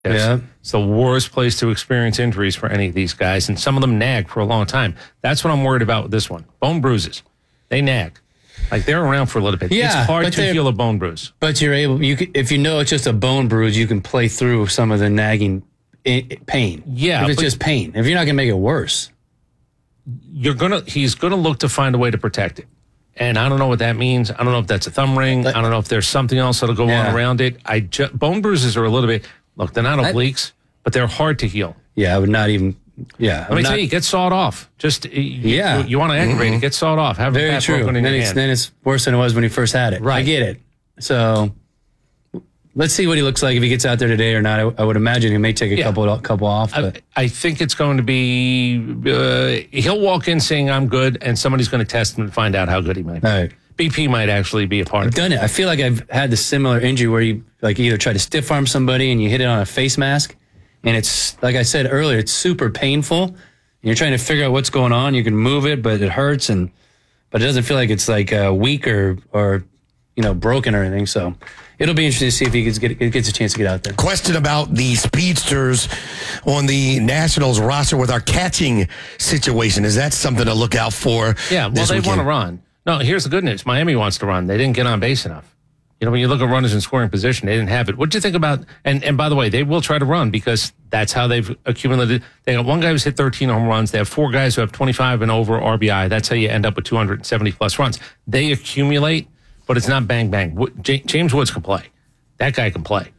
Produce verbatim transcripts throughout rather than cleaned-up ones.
It's, Yeah. it's the worst place to experience injuries for any of these guys, and some of them nag for a long time. That's what I'm worried about with this one. Bone bruises, they nag. Like, they're around for a little bit. Yeah, it's hard but to they're- heal a bone bruise. But you're able, you can, if you know it's just a bone bruise, you can play through some of the nagging i- i- pain. Yeah, If it's but- just pain. If you're not going to make it worse. You're gonna. He's gonna look to find a way to protect it, and I don't know what that means. I don't know if that's a thumb ring. I don't know if there's something else that'll go Yeah. on around it. I ju- bone bruises are a little bit. Look, they're not obliques, but they're hard to heal. Yeah, I would not even, yeah. Let me tell you, get sawed off. Just you, Yeah. you, you want to aggravate it, get sawed off. Have Very a pat true. broken in Then your it's, hand. then it's worse than it was when he first had it. I Right. get it. So let's see what he looks like if he gets out there today or not. I, I would imagine he may take a Yeah. couple couple off. But I, I think it's going to be. Uh, he'll walk in saying I'm good, and somebody's going to test him and find out how good he might be. all right. B P might actually be a part I've of it. done it. I feel like I've had the similar injury where you like either try to stiff arm somebody and you hit it on a face mask, and it's like I said earlier, it's super painful. And you're trying to figure out what's going on. You can move it, but it hurts, and but it doesn't feel like it's like uh, weak or or you know broken or anything. So it'll be interesting to see if he gets get, gets a chance to get out there. Question about the speedsters on the Nationals roster with our catching situation. Is that something to look out for? Yeah, well, this they weekend? want to run. No, here's the good news. Miami wants to run. They didn't get on base enough. You know, when you look at runners in scoring position, they didn't have it. What do you think about, and, and by the way, they will try to run because that's how they've accumulated. They got one guy who's hit thirteen home runs. They have four guys who have twenty-five and over R B I. That's how you end up with two hundred seventy plus runs. They accumulate, but it's not bang, bang. Wo- J- James Woods can play. That guy can play.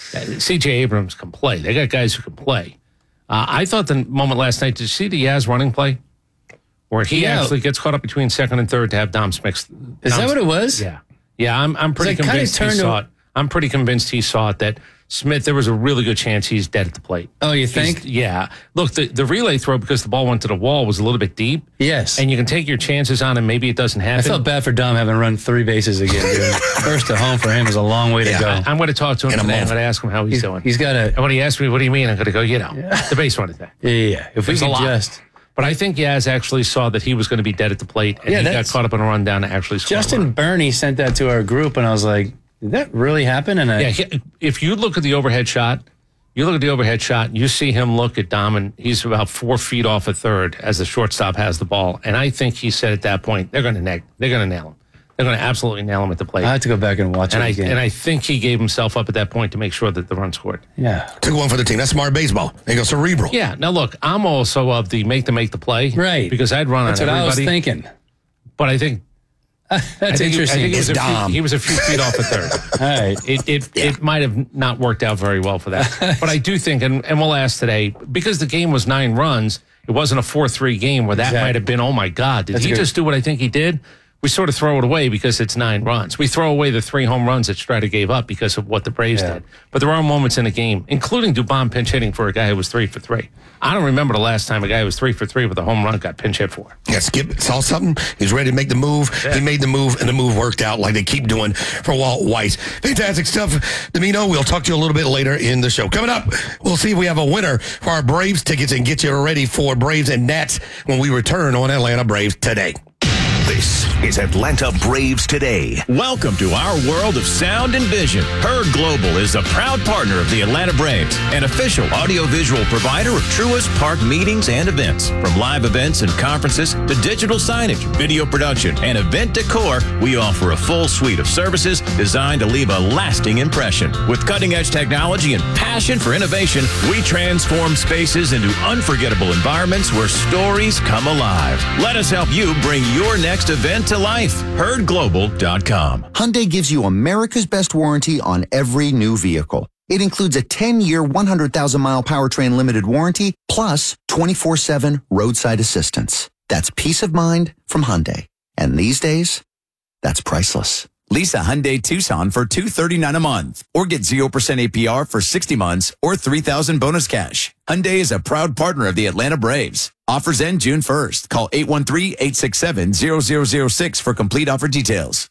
C J Abrams can play. They got guys who can play. Uh, I thought the moment last night, did you see the Yaz running play? Where he Yeah. actually gets caught up between second and third to have Dom Smith. Is that what it was? Yeah. Yeah, I'm I'm pretty it kinda convinced he turned saw to- it. I'm pretty convinced he saw it that Smith, there was a really good chance he's dead at the plate. Oh, you He's- think? yeah. Look, the, the relay throw, because the ball went to the wall, was a little bit deep. Yes. And you can take your chances on it. Maybe it doesn't I happen. felt bad for Dom having run three bases again, dude. First to home for him is a long way to Yeah. go. I, I'm going to talk to him In a today. I'm month. going to ask him how he's, He's- doing. he's got a- And when he asks me, what do you mean? I'm going to go, you know, the base running thing. Yeah, yeah, yeah. If we There's a could lot. just But I think Yaz actually saw that he was going to be dead at the plate, and Yeah, he got that's- caught up in a run down to actually score. a Justin run. Burney sent that to our group, and I was like, did that really happen? And I, Yeah, he, if you look at the overhead shot, you look at the overhead shot, you see him look at Dom, and he's about four feet off a third as the shortstop has the ball. And I think he said at that point, they're going to neg- they're going to nail him. They're going to absolutely nail him at the plate. I have to go back and watch and it I again. and I think he gave himself up at that point to make sure that the run scored. yeah, Took one for the team. That's smart baseball. They go cerebral. Yeah. Now look, I'm also of the make the make the play, right. Because I'd run That's on what I was everybody. thinking. But I think That's I think he- interesting. I think he was, It's a few, Dom. he was a few feet off a third. All right. It it, it might have not worked out very well for that. But I do think, and, and we'll ask today, because the game was nine runs, it wasn't a four three game where that Exactly. might have been, oh my God, did That's he good. just do what I think he did? We sort of throw it away because it's nine runs. We throw away the three home runs that Strider gave up because of what the Braves Yeah. did. But there are moments in the game, including Dubon pinch hitting for a guy who was three for three. I don't remember the last time a guy who was three for three with a home run got pinch hit for. Yeah, Skip saw something. He's ready to make the move. He made the move, and the move worked out like they keep doing for Walt Weiss. Fantastic stuff, Domino. We'll talk to you a little bit later in the show. Coming up, we'll see if we have a winner for our Braves tickets and get you ready for Braves and Nats when we return on Atlanta Braves Today. This is Atlanta Braves Today. Welcome to our world of sound and vision. Herd Global is a proud partner of the Atlanta Braves, an official audiovisual provider of Truist Park meetings and events. From live events and conferences to digital signage, video production, and event decor, we offer a full suite of services designed to leave a lasting impression. With cutting-edge technology and passion for innovation, we transform spaces into unforgettable environments where stories come alive. Let us help you bring your next event to life. herd global dot com. Hyundai gives you America's best warranty on every new vehicle. It includes a ten-year, one hundred thousand mile powertrain limited warranty, plus twenty-four seven roadside assistance. That's peace of mind from Hyundai. And these days, that's priceless. Lease a Hyundai Tucson for two hundred thirty-nine dollars a month or get zero percent A P R for sixty months or three thousand dollars bonus cash. Hyundai is a proud partner of the Atlanta Braves. Offers end June first. Call eight one three, eight six seven, zero zero zero six for complete offer details.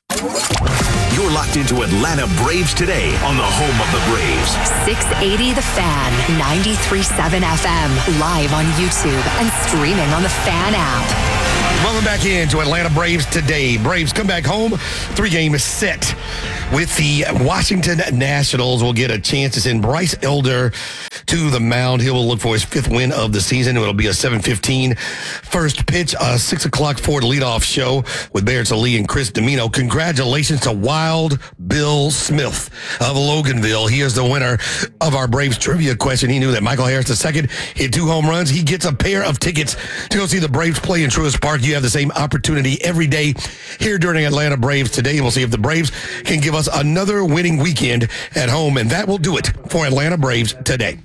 You're locked into Atlanta Braves Today on the home of the Braves. six eighty The Fan, ninety-three point seven F M, live on YouTube and streaming on the Fan app. Welcome back into Atlanta Braves today. Braves come back home. Three-game set with the Washington Nationals. Will get a chance to send Bryce Elder to the mound. He will look for his fifth win of the season. It'll be a seven fifteen first pitch, a six o'clock Ford leadoff show with Barrett Sallee and Chris Domino. Congratulations to Wild Bill Smith of Loganville. He is the winner of our Braves trivia question. He knew that Michael Harris the second hit two home runs. He gets a pair of tickets to go see the Braves play in Truist Park. You have the same opportunity every day here during Atlanta Braves today. We'll see if the Braves can give us another winning weekend at home, and that will do it for Atlanta Braves today.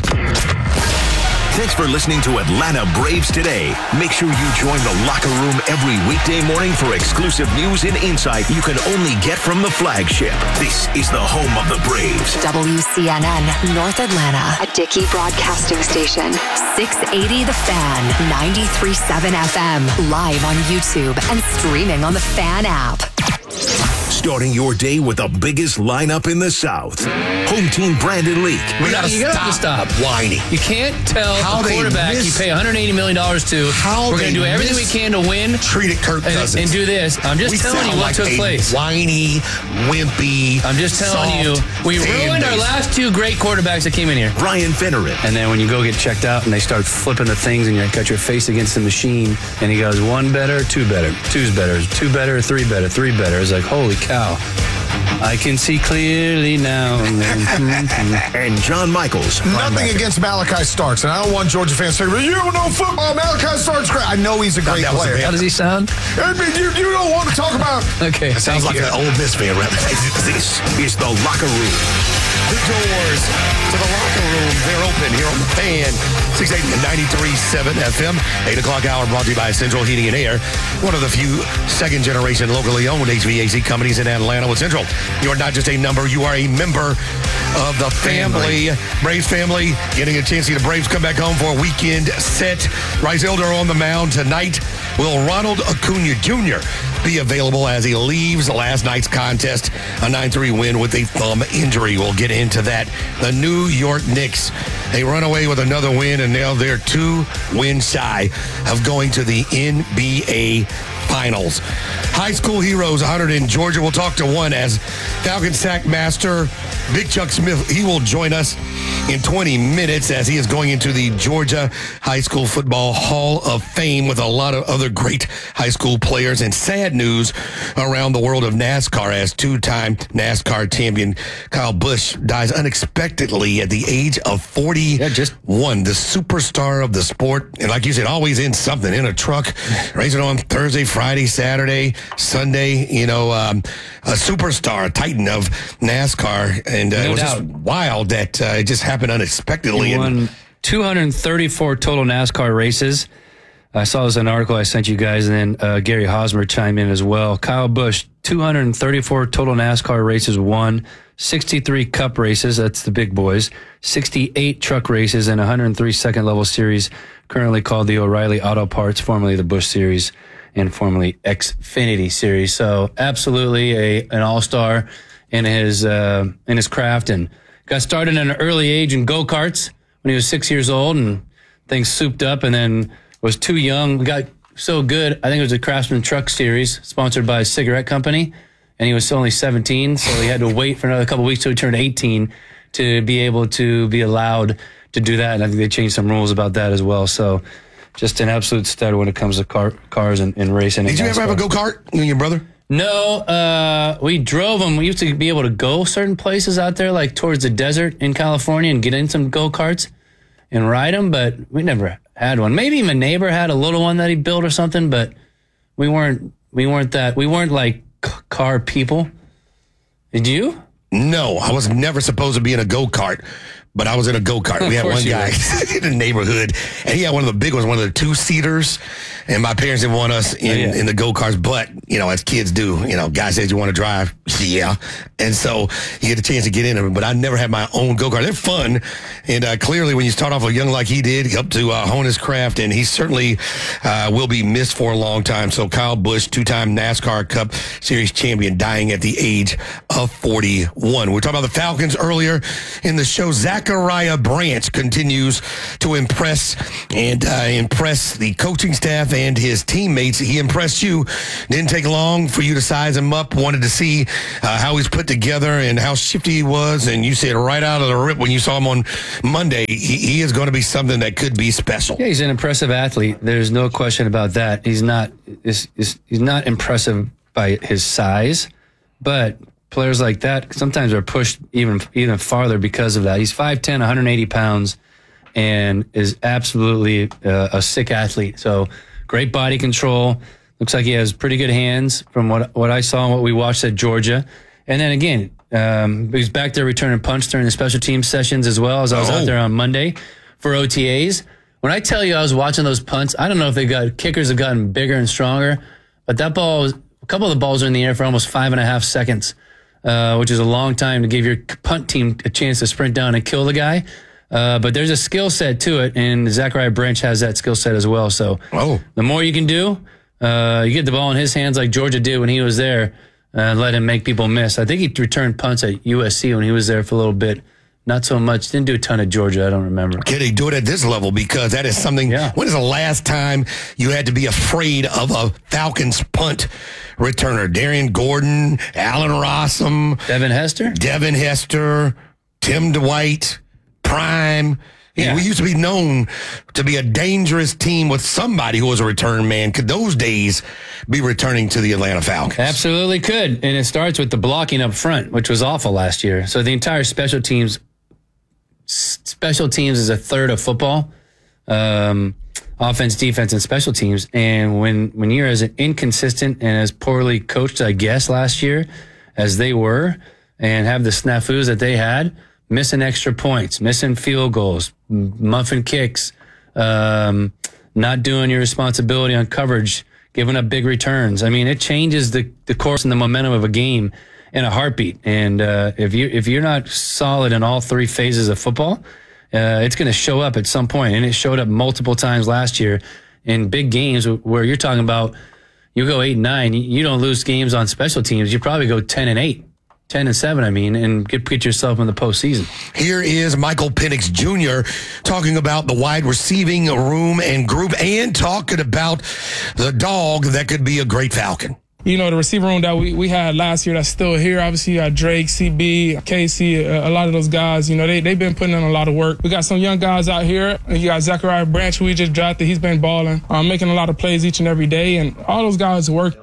Thanks for listening to Atlanta Braves Today. Make sure you join the locker room every weekday morning for exclusive news and insight you can only get from the flagship. This is the home of the Braves. W C N N, North Atlanta, a Dickey Broadcasting Station. six eighty The Fan, ninety-three point seven F M. Live on YouTube and streaming on the Fan app. Starting your day with the biggest lineup in the South. Home team Brandon Leak. We gotta you stop, have to stop whining. You can't tell How a they quarterback you miss- pay one hundred eighty million dollars to, How we're going they to do everything we miss- can to win Treated Kirk and, Cousins. and do this. I'm just We telling sound you what like took a place. whiny, wimpy, I'm just telling soft you, we fan ruined our base. last two great quarterbacks that came in here. Brian Finneran. And then when you go get checked out and they start flipping the things and you got your face against the machine and he goes, one better, two better, two's better, two better, three better, three better. It's like, holy cow. I can see clearly now. And John Michaels. Nothing against Malachi Starks, and I don't want Georgia fans to say, well, you don't know football. Malachi Starks great. I know he's a great that was a player. bad- How does he sound? I mean, you, you don't want to talk about. Okay. It sounds like thank you. an old Miss fan rep. This is the locker room. The doors to the locker room, they're open here on the Fan. six eighty and ninety-three point seven F M. eight o'clock hour brought to you by Central Heating and Air. One of the few second-generation locally owned H V A C companies in Atlanta with Central. You are not just a number, you are a member of the family. Braves family getting a chance to see the Braves come back home for a weekend set. Bryce Elder on the mound tonight. Will Ronald Acuna Junior be available as he leaves last night's contest? A nine three win with a thumb injury. We'll get into that. The New York Knicks, they run away with another win, and now they're two wins shy of going to the N B A Finals. High school heroes honored in Georgia. We'll talk to one as Falcon sack master Big Chuck Smith. He will join us in twenty minutes as he is going into the Georgia High School Football Hall of Fame with a lot of other great high school players. And sad news around the world of NASCAR as two-time NASCAR champion Kyle Busch dies unexpectedly at the age of forty-one. Yeah, just- The superstar of the sport. And like you said, always in something, in a truck, racing on Thursday, Friday, Saturday, Sunday. You know, um, a superstar, a titan of NASCAR. And uh, No it was doubt. just wild that uh, it just happened unexpectedly. He And won two hundred thirty-four total NASCAR races. I saw this in an article I sent you guys, and then uh, Gary Hosmer chimed in as well. Kyle Busch, two hundred thirty-four total NASCAR races won, sixty-three Cup races, that's the big boys, sixty-eight truck races, and one hundred three second level series, currently called the O'Reilly Auto Parts, formerly the Busch Series, and formerly Xfinity Series. So absolutely a an all-star in his uh, in his craft, and got started at an early age in go-karts when he was six years old, and things souped up, and then was too young. Got so good, I think it was a Craftsman Truck Series sponsored by a cigarette company, and he was only seventeen, so he had to wait for another couple of weeks till he turned eighteen to be able to be allowed to do that, and I think they changed some rules about that as well. So just an absolute stud when it comes to car, cars and, and racing. did and you ever have a NASCAR. go-kart, you and your brother? No, uh, we drove them. We used to be able to go certain places out there, like towards the desert in California, and get in some go-karts and ride them, but we never had one. Maybe my neighbor had a little one that he built or something, but we weren't, we weren't that, we weren't like c- car people. Did you? No, I was never supposed to be in a go-kart, but I was in a go-kart. Of We had course one you guy in the neighborhood, and he had one of the big ones, one of the two-seaters, and my parents didn't want us in, Oh, yeah. in the go-karts, but, you know, as kids do, you know, guy says you want to drive, yeah, and so you get a chance to get in them, but I never had my own go-kart. They're fun, and uh, clearly when you start off young like he did, up to uh, hone his craft, and he certainly uh, will be missed for a long time. So Kyle Busch, two-time NASCAR Cup Series champion, dying at the age of forty-one. We were talking about the Falcons earlier in the show. Zach Zachariah Branch continues to impress and uh, impress the coaching staff and his teammates. He impressed you. Didn't take long for you to size him up. Wanted to see uh, how he's put together and how shifty he was. And you said right out of the rip when you saw him on Monday, he, he is going to be something that could be special. Yeah, he's an impressive athlete. There's no question about that. He's not he's, he's not impressive by his size, but players like that sometimes are pushed even even farther because of that. He's five ten, one hundred eighty pounds, and is absolutely uh, a sick athlete. So great body control. Looks like he has pretty good hands from what what I saw and what we watched at Georgia. And then again, um, he's back there returning punch during the special teams sessions as well, as I was oh. out there on Monday for O T As. When I tell you I was watching those punts, I don't know if they got kickers have gotten bigger and stronger, but that ball, was, a couple of the balls are in the air for almost five and a half seconds. Uh, which is a long time to give your punt team a chance to sprint down and kill the guy. Uh, but there's a skill set to it, and Zachariah Branch has that skill set as well. So oh. the more you can do, uh, you get the ball in his hands like Georgia did when he was there, and uh, let him make people miss. I think he returned punts at U S C when he was there for a little bit. Not so much. Didn't do a ton at Georgia. I don't remember. Can he do it at this level? Because that is something. Yeah. When is the last time you had to be afraid of a Falcons punt returner? Darian Gordon, Allen Rossum, Devin Hester, Devin Hester, Tim Dwight, Prime. Yeah. We used to be known to be a dangerous team with somebody who was a return man. Could those days be returning to the Atlanta Falcons? Absolutely could. And it starts with the blocking up front, which was awful last year. So the entire special teams, special teams is a third of football, um, offense, defense, and special teams. And when, when you're as inconsistent and as poorly coached, I guess, last year as they were, and have the snafus that they had, missing extra points, missing field goals, muffin kicks, um, not doing your responsibility on coverage, giving up big returns. I mean, it changes the, the course and the momentum of a game in a heartbeat. And uh, if you if you're not solid in all three phases of football, uh, it's going to show up at some point. And it showed up multiple times last year in big games where you're talking about you go eight and nine, you don't lose games on special teams. You probably go ten and eight. Ten and seven, I mean, and get, get yourself in the postseason. Here is Michael Penix Junior talking about the wide receiving room and group, and talking about the dog that could be a great Falcon. You know, the receiver room that we, we had last year that's still here. Obviously, you got Drake, C B, Casey, a, a lot of those guys. You know, they, they've been putting in a lot of work. We got some young guys out here. You got Zachariah Branch, who we just drafted. He's been balling, um, making a lot of plays each and every day, and all those guys work.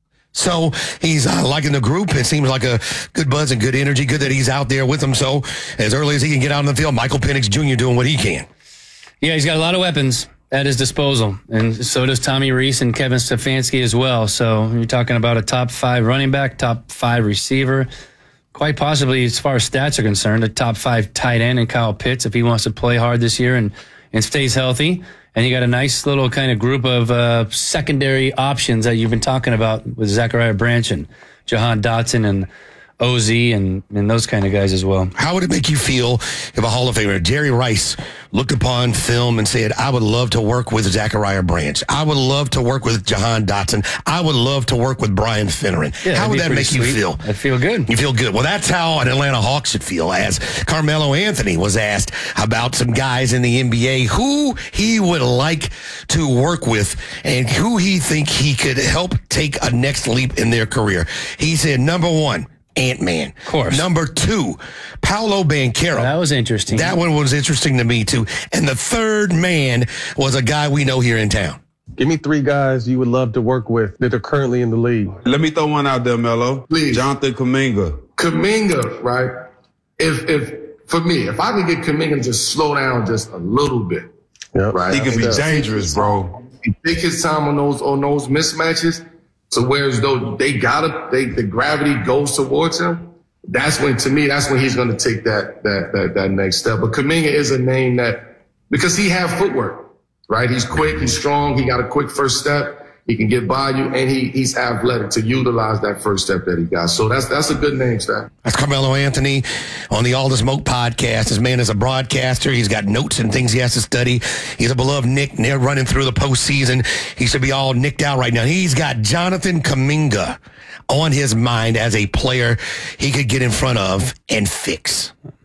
So he's uh, liking the group. It seems like a good buzz and good energy. Good that he's out there with them. So as early as he can get out on the field, Michael Penix Junior doing what he can. Yeah, he's got a lot of weapons at his disposal. And so does Tommy Reese and Kevin Stefanski as well. So you're talking about a top five running back, top five receiver, quite possibly, as far as stats are concerned, a top five tight end in Kyle Pitts if he wants to play hard this year and, and stays healthy. And you got a nice little kind of group of uh, secondary options that you've been talking about with Zachariah Branch and Jahan Dotson and O Z and, and those kind of guys as well. How would it make you feel if a Hall of Famer, Jerry Rice, looked upon film and said, I would love to work with Zachariah Branch. I would love to work with Jahan Dotson. I would love to work with Brian Finneran. Yeah, how would that make sweet. you feel? I feel good. You feel good. Well, that's how an Atlanta Hawk should feel, as Carmelo Anthony was asked about some guys in the N B A who he would like to work with and who he think he could help take a next leap in their career. He said, number one, Ant-Man. Of course. Number two, Paolo Banchero. That was interesting. That one was interesting to me, too. And the third man was a guy we know here in town. Give me three guys you would love to work with that are currently in the league. Let me throw one out there, Melo. Please. Jonathan Kuminga. Kuminga, right? If, if, for me, if I could get Kuminga to just slow down just a little bit, yep. right? He could be dangerous, bro. He take his time on those, on those mismatches. So whereas though they gotta, they, the gravity goes towards him, that's when, to me, that's when he's going to take that, that, that, that next step. But Kuminga is a name that, because he have footwork, right? He's quick, he's strong, he got a quick first step. He can get by you, and he he's athletic to utilize that first step that he got. So that's that's a good name, Stat. That's Carmelo Anthony on the All the Smoke podcast. This man is a broadcaster. He's got notes and things he has to study. He's a beloved Nick. They're running through the postseason. He should be all nicked out right now. He's got Jonathan Kuminga on his mind as a player he could get in front of and fix.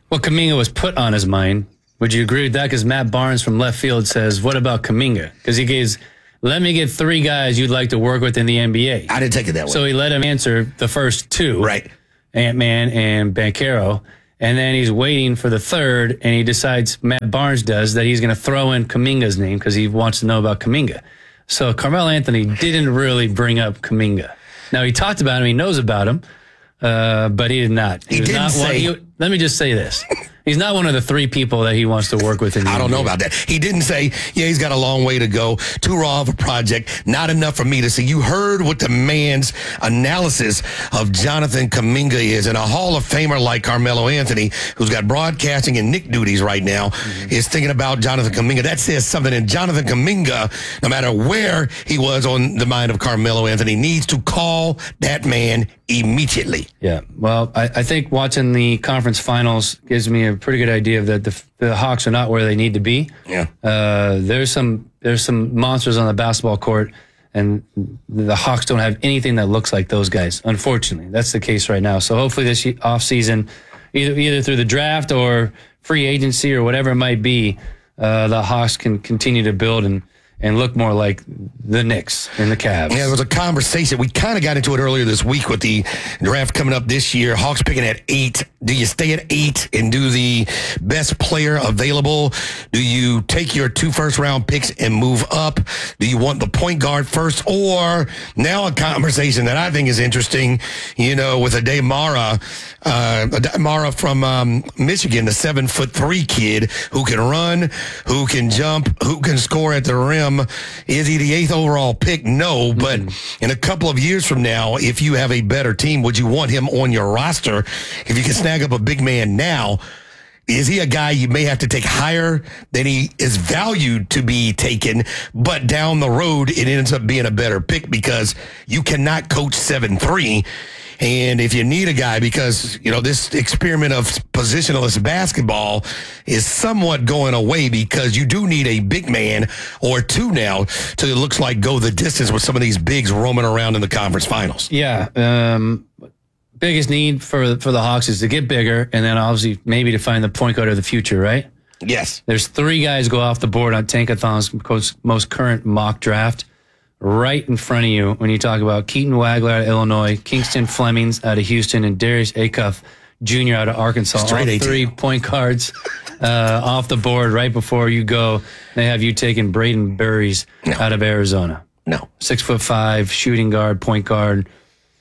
Well, Kuminga was put on his mind. Would you agree with that? Because Matt Barnes from left field says, what about Kuminga? Because he gives, let me get three guys you'd like to work with in the N B A. I didn't take it that way. So he let him answer the first two. Right. Ant-Man and Banchero. And then he's waiting for the third, and he decides, Matt Barnes does, that he's going to throw in Kuminga's name because he wants to know about Kuminga. So Carmelo Anthony didn't really bring up Kuminga. Now, he talked about him, he knows about him, uh, but he did not. He, he didn't not say... one, he, let me just say this. He's not one of the three people that he wants to work with in the I don't N B A. know about that. He didn't say, yeah, he's got a long way to go. Too raw of a project. Not enough for me to see. You heard what the man's analysis of Jonathan Kuminga is. And a Hall of Famer like Carmelo Anthony, who's got broadcasting and Nick duties right now, mm-hmm. is thinking about Jonathan Kuminga. That says something. And Jonathan Kuminga, no matter where he was on the mind of Carmelo Anthony, needs to call that man immediately. Yeah. Well, I, I think watching the conference finals gives me a pretty good idea that the, the Hawks are not where they need to be. Yeah. Uh, there's some there's some monsters on the basketball court, and the Hawks don't have anything that looks like those guys. Unfortunately, that's the case right now. So hopefully this offseason, either either through the draft or free agency or whatever it might be, uh, the Hawks can continue to build and and look more like the Knicks and the Cavs. Yeah, there was a conversation. We kind of got into it earlier this week with the draft coming up this year. Hawks picking at eight. Do you stay at eight and do the best player available? Do you take your two first-round picks and move up? Do you want the point guard first? Or now a conversation that I think is interesting, you know, with Ade Mara, uh, Ade Mara from um, Michigan, the seven-foot-three kid who can run, who can jump, who can score at the rim. Is he the eighth overall pick? No, but mm-hmm. in a couple of years from now, if you have a better team, would you want him on your roster? If you can snag up a big man now, is he a guy you may have to take higher than he is valued to be taken, but down the road, it ends up being a better pick because you cannot coach seven three. And if you need a guy, because, you know, this experiment of positionless basketball is somewhat going away because you do need a big man or two now to, it looks like, go the distance with some of these bigs roaming around in the conference finals. Yeah. Um, biggest need for, for the Hawks is to get bigger and then obviously maybe to find the point guard of the future, right? Yes. There's three guys go off the board on Tankathon's most current mock draft. Right in front of you when you talk about Keaton Wagler out of Illinois, Kingston Flemings out of Houston, and Darius Acuff Junior out of Arkansas. Straight All three point guards uh, off the board right before you go. They have you taking Braden Burries no. out of Arizona. No. Six foot five, shooting guard, point guard.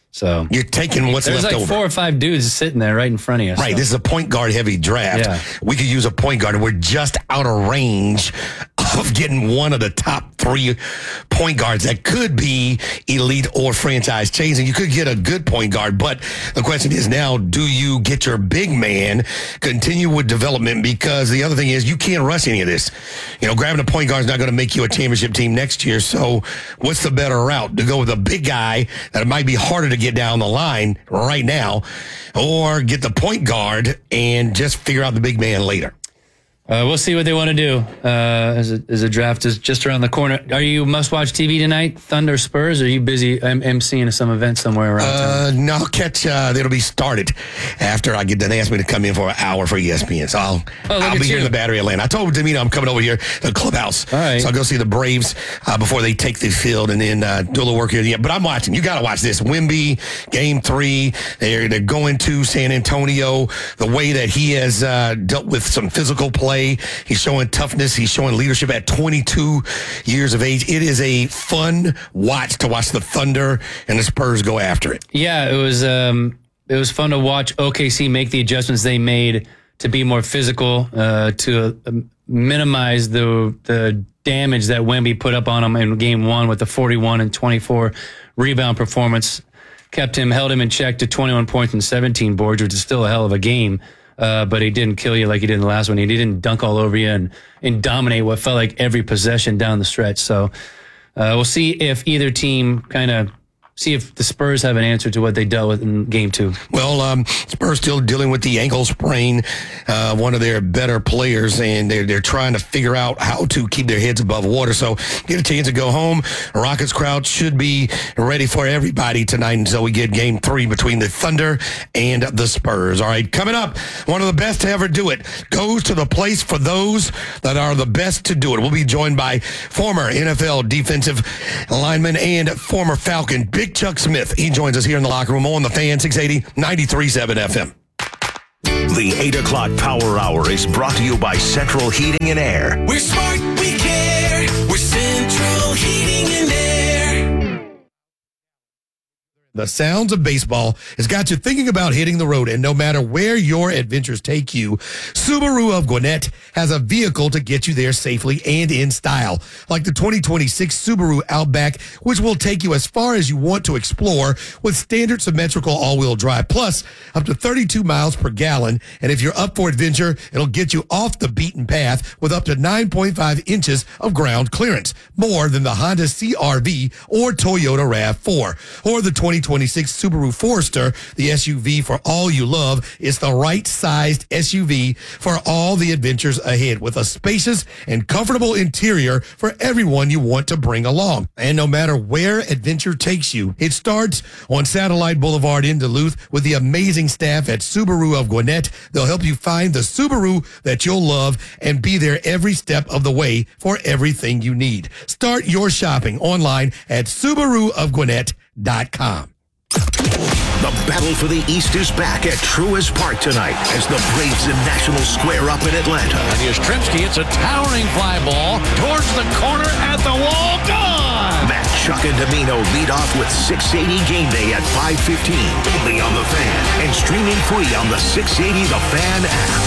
So you're taking what's there's left like over. four or five dudes sitting there right in front of you. Right. So. This is a point guard heavy draft. Yeah. We could use a point guard, and we're just out of range of getting one of the top three point guards that could be elite or franchise changing. You could get a good point guard, but the question is now, do you get your big man, continue with development? Because the other thing is you can't rush any of this. You know, grabbing a point guard is not going to make you a championship team next year. So what's the better route? To go with a big guy that it might be harder to get down the line right now, or get the point guard and just figure out the big man later? Uh, we'll see what they want to do uh, as, a, as a draft is just around the corner. Are you must-watch T V tonight, Thunder Spurs, or are you busy M- emceeing some event somewhere around uh, town? No, I'll catch, uh, it'll be started after I get done. They asked me to come in for an hour for E S P N, so I'll, oh, I'll be here in the Battery Atlanta. I told Domino I'm coming over here to the clubhouse. All right. So I'll go see the Braves uh, before they take the field and then uh, do a little work here. Yeah, but I'm watching. You got to watch this. Wemby, game three. They're, they're going to San Antonio. The way that he has uh, dealt with some physical play, he's showing toughness. He's showing leadership at twenty-two years of age. It is a fun watch to watch the Thunder and the Spurs go after it. Yeah, it was um, it was fun to watch O K C make the adjustments they made to be more physical, uh, to uh, minimize the the damage that Wemby put up on him in game one with the forty-one and twenty-four rebound performance. Kept him, held him in check to twenty-one points and seventeen boards, which is still a hell of a game. Uh, but he didn't kill you like he did in the last one. He didn't dunk all over you and, and dominate what felt like every possession down the stretch. So uh, we'll see if either team kind of see if the Spurs have an answer to what they dealt with in game two. Well, um, Spurs still dealing with the ankle sprain, uh, one of their better players, and they're, they're trying to figure out how to keep their heads above water. So get a chance to go home. Rockets crowd should be ready for everybody tonight until we get game three between the Thunder and the Spurs. All right, coming up, one of the best to ever do it goes to the place for those that are the best to do it. We'll be joined by former N F L defensive lineman and former Falcon, Big Chuck Smith. He joins us here in the locker room on the Fan, six eighty, ninety-three point seven F M. The eight o'clock Power Hour is brought to you by Central Heating and Air. We're smart, we care. We're Central Heating and Air. The sounds of baseball has got you thinking about hitting the road, and no matter where your adventures take you, Subaru of Gwinnett has a vehicle to get you there safely and in style, like the twenty twenty-six Subaru Outback, which will take you as far as you want to explore with standard symmetrical all-wheel drive, plus up to thirty-two miles per gallon. And if you're up for adventure, it'll get you off the beaten path with up to nine point five inches of ground clearance, more than the Honda C R V or Toyota RAV four, or the twenty twenty-six Subaru Forester, the S U V for all you love. It's the right-sized S U V for all the adventures ahead, with a spacious and comfortable interior for everyone you want to bring along. And no matter where adventure takes you, it starts on Satellite Boulevard in Duluth with the amazing staff at Subaru of Gwinnett. They'll help you find the Subaru that you'll love and be there every step of the way for everything you need. Start your shopping online at Subaru of Gwinnett dot com. The battle for the East is back at Truist Park tonight as the Braves and Nationals square up in Atlanta. And Yastrzemski, it's a towering fly ball towards the corner at the wall. Gone! Matt, Chuck, and Domino lead off with six eighty Game Day at five fifteen, only on The Fan, and streaming free on the six eighty The Fan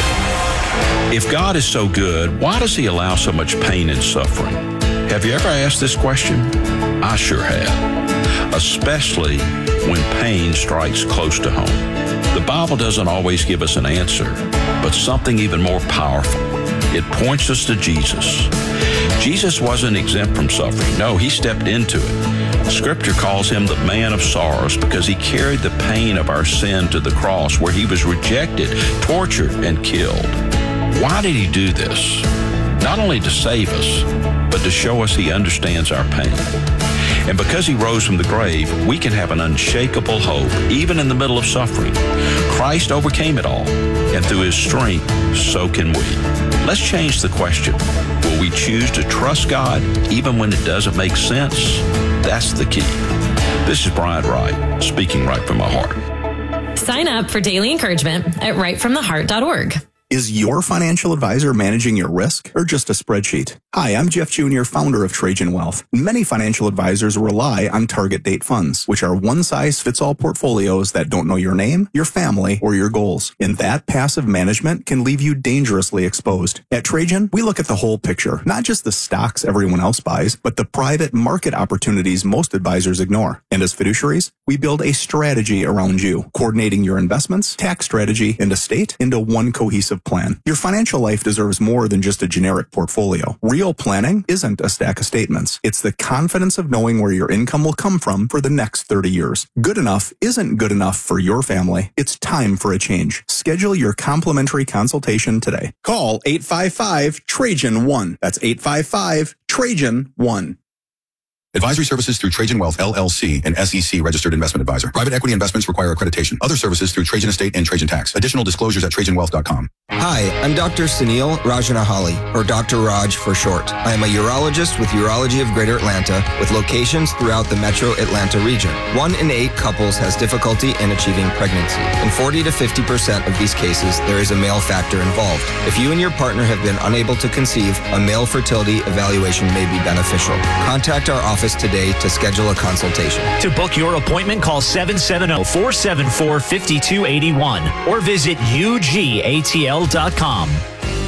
app. If God is so good, why does he allow so much pain and suffering? Have you ever asked this question? I sure have, especially when pain strikes close to home. The Bible doesn't always give us an answer, but something even more powerful. It points us to Jesus. Jesus wasn't exempt from suffering. No, he stepped into it. Scripture calls him the man of sorrows because he carried the pain of our sin to the cross, where he was rejected, tortured, and killed. Why did he do this? Not only to save us, but to show us he understands our pain. And because he rose from the grave, we can have an unshakable hope, even in the middle of suffering. Christ overcame it all, and through his strength, so can we. Let's change the question. Will we choose to trust God even when it doesn't make sense? That's the key. This is Brian Wright, speaking right from my heart. Sign up for daily encouragement at right from the heart dot org. Is your financial advisor managing your risk or just a spreadsheet? Hi, I'm Jeff Junior, founder of Trajan Wealth. Many financial advisors rely on target date funds, which are one-size-fits-all portfolios that don't know your name, your family, or your goals. And that passive management can leave you dangerously exposed. At Trajan, we look at the whole picture, not just the stocks everyone else buys, but the private market opportunities most advisors ignore. And as fiduciaries, we build a strategy around you, coordinating your investments, tax strategy, and estate into one cohesive plan. Your financial life deserves more than just a generic portfolio. Real planning isn't a stack of statements. It's the confidence of knowing where your income will come from for the next thirty years. Good enough isn't good enough for your family. It's time for a change. Schedule your complimentary consultation today. Call eight five five Trajan one. That's eight five five Trajan one. Advisory services through Trajan Wealth, L L C, an S E C registered investment advisor. Private equity investments require accreditation. Other services through Trajan Estate and Trajan Tax. Additional disclosures at Trajan Wealth dot com. Hi, I'm Doctor Sunil Rajanahali, or Doctor Raj for short. I am a urologist with Urology of Greater Atlanta, with locations throughout the metro Atlanta region. One in eight couples has difficulty in achieving pregnancy. In forty to fifty percent of these cases, there is a male factor involved. If you and your partner have been unable to conceive, a male fertility evaluation may be beneficial. Contact our office today to schedule a consultation. To book your appointment, call seven seven zero, four seven four, five two eight one or visit U G A T L dot com.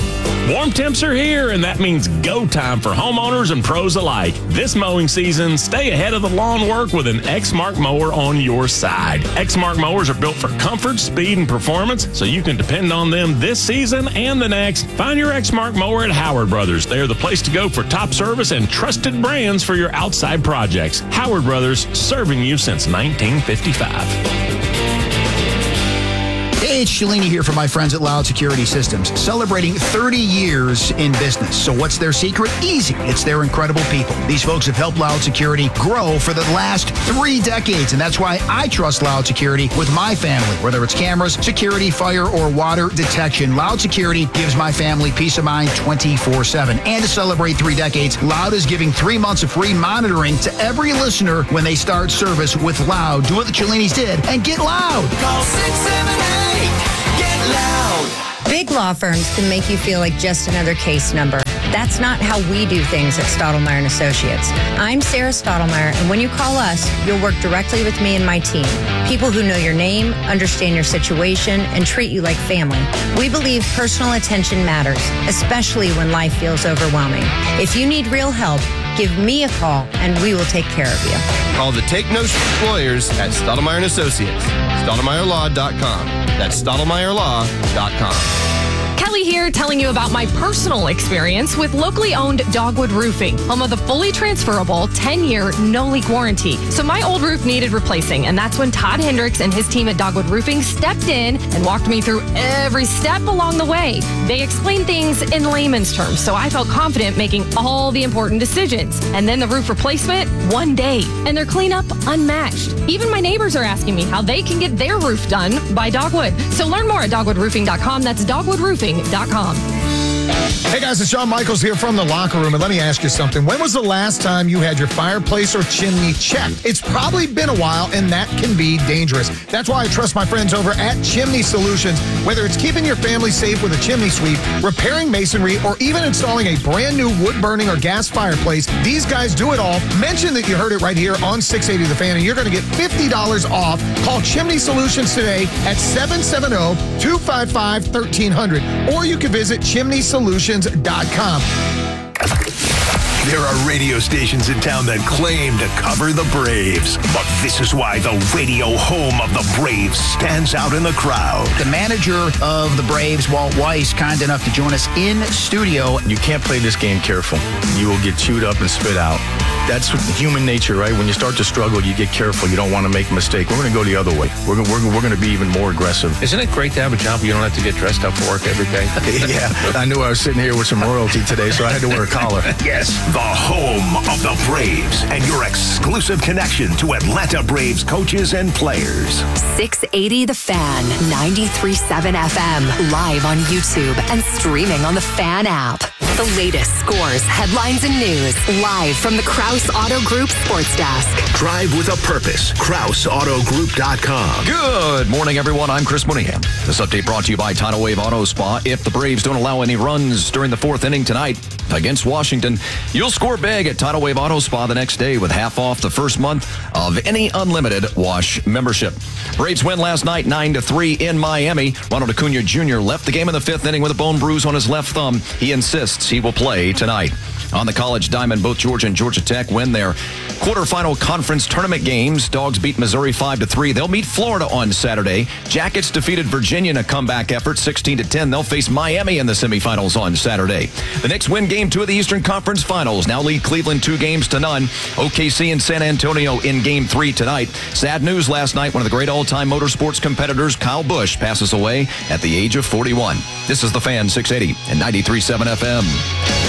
Warm temps are here, and that means go time for homeowners and pros alike. This mowing season, stay ahead of the lawn work with an Exmark mower on your side. Exmark mowers are built for comfort, speed, and performance, so you can depend on them this season and the next. Find your Exmark mower at Howard Brothers. They're the place to go for top service and trusted brands for your outside projects. Howard Brothers, serving you since nineteen fifty-five. Hey, it's Shalini here from my friends at Loud Security Systems, celebrating thirty years in business. So what's their secret? Easy. It's their incredible people. These folks have helped Loud Security grow for the last three decades, and that's why I trust Loud Security with my family. Whether it's cameras, security, fire, or water detection, Loud Security gives my family peace of mind twenty-four seven. And to celebrate three decades, Loud is giving three months of free monitoring to every listener when they start service with Loud. Do what the Chilinis did and get loud. Call six seven eight, get loud. Big law firms can make you feel like just another case number. That's not how we do things at Stottlemyre and Associates. I'm Sarah Stottlemyre, and when you call us, you'll work directly with me and my team. People who know your name, understand your situation, and treat you like family. We believe personal attention matters, especially when life feels overwhelming. If you need real help, give me a call, and we will take care of you. Call the Take Notes lawyers at Stottlemyre and Associates. Stottlemyre law dot com. That's Stottlemyre law dot com. Kelly here telling you about my personal experience with locally owned Dogwood Roofing, home of the fully transferable ten-year no-leak warranty. So my old roof needed replacing, and that's when Todd Hendricks and his team at Dogwood Roofing stepped in and walked me through every step along the way. They explained things in layman's terms, so I felt confident making all the important decisions. And then the roof replacement, one day, and their cleanup unmatched. Even my neighbors are asking me how they can get their roof done by Dogwood. So learn more at dogwood roofing dot com. That's dogwood roofing dot com. Hey guys, it's Shawn Michaels here from the locker room, and let me ask you something. When was the last time you had your fireplace or chimney checked? It's probably been a while, and that can be dangerous. That's why I trust my friends over at Chimney Solutions. Whether it's keeping your family safe with a chimney sweep, repairing masonry, or even installing a brand new wood-burning or gas fireplace, these guys do it all. Mention that you heard it right here on six eighty The Fan, and you're going to get fifty dollars off. Call Chimney Solutions today at seven seven zero, two five five, one three zero zero, or you can visit chimney solutions dot com. There are radio stations in town that claim to cover the Braves, but this is why the radio home of the Braves stands out in the crowd. The manager of the Braves, Walt Weiss, kind enough to join us in studio. You can't play this game careful. You will get chewed up and spit out. That's human nature, right? When you start to struggle, you get careful. You don't want to make a mistake. We're going to go the other way. We're going we're, we're going to be even more aggressive. Isn't it great to have a job where you don't have to get dressed up for work every day? Yeah, I knew I was sitting here with some royalty today, so I had to wear a collar. Yes, the home of the Braves and your exclusive connection to Atlanta Braves coaches and players. six eighty The Fan, ninety-three point seven F M, live on YouTube and streaming on the Fan app. The latest scores, headlines, and news, live from the Krause Auto Group Sports Desk. Drive with a purpose. Krause Auto Group dot com. Good morning, everyone. I'm Chris Mooneyham. This update brought to you by Tidal Wave Auto Spa. If the Braves don't allow any runs during the fourth inning tonight against Washington, you'll score big at Tidal Wave Auto Spa the next day with half off the first month of any unlimited wash membership. Braves win last night nine to three in Miami. Ronald Acuna Junior left the game in the fifth inning with a bone bruise on his left thumb. He insists he will play tonight. On the college diamond, both Georgia and Georgia Tech win their quarterfinal conference tournament games. Dogs beat Missouri five to three. They'll meet Florida on Saturday. Jackets defeated Virginia in a comeback effort sixteen to ten. They'll face Miami in the semifinals on Saturday. The Knicks win game two of the Eastern Conference Finals. Now lead Cleveland two games to none. O K C and San Antonio in game three tonight. Sad news last night. One of the great all-time motorsports competitors, Kyle Busch, passes away at the age of forty-one. This is The Fan, six eighty and ninety-three point seven F M.